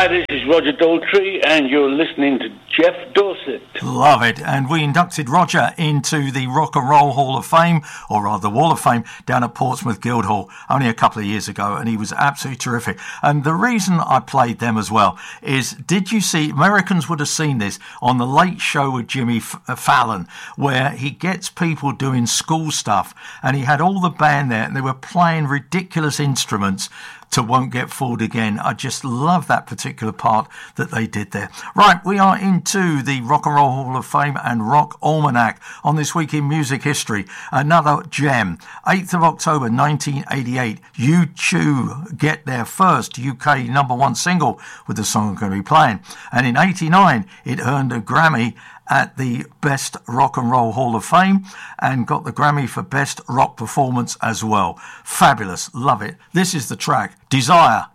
Hi, this is Roger Daltrey, and you're listening to Jeff Dorset. Love it. And we inducted Roger into the Rock and Roll Hall of Fame, or rather Wall of Fame, down at Portsmouth Guildhall only a couple of years ago, and he was absolutely terrific. And the reason I played them as well is, did you see, Americans would have seen this on The Late Show with Jimmy Fallon, where he gets people doing school stuff, and he had all the band there, and they were playing ridiculous instruments to Won't Get Fooled Again. I just love that particular part that they did there. Right, we are into the Rock and Roll Hall of Fame and Rock Almanac on This Week in Music History. Another gem. 8th of October 1988, U2 get their first UK #1 single with the song I'm going to be playing. And in 89, it earned a Grammy at the Best Rock and Roll Hall of Fame and got the Grammy for Best Rock Performance as well. Fabulous. Love it. This is the track, Desire.